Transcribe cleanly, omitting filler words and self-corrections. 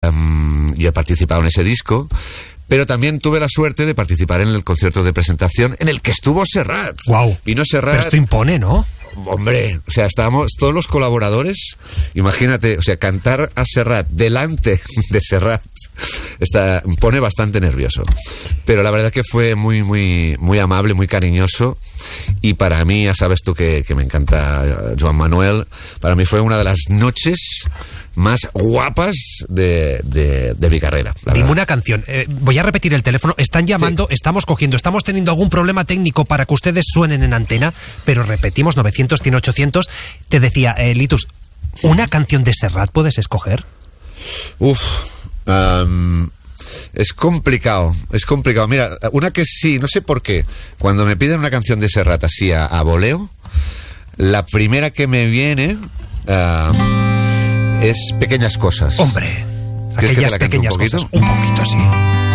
yo he participado en ese disco, pero también tuve la suerte de participar en el concierto de presentación en el que estuvo Serrat. Wow. Vino Serrat. Pero esto impone, ¿no? Hombre, o sea, estábamos todos los colaboradores, imagínate, o sea, cantar a Serrat delante de Serrat pone bastante nervioso. Pero la verdad que fue muy, muy, muy amable, muy cariñoso. Y para mí, ya sabes tú que me encanta Joan Manuel, para mí fue una de las noches más guapas de mi carrera. Dime una canción. Voy a repetir el teléfono. Están llamando, sí. Estamos cogiendo, estamos teniendo algún problema técnico para que ustedes suenen en antena, pero repetimos, 900, 100, 800. Te decía, Litus, ¿una canción de Serrat puedes escoger? Es complicado. Mira, una que sí, no sé por qué. Cuando me piden una canción de Serrat así a voleo, la primera que me viene es Pequeñas Cosas. Hombre, aquellas pequeñas cosas. Un poquito, sí.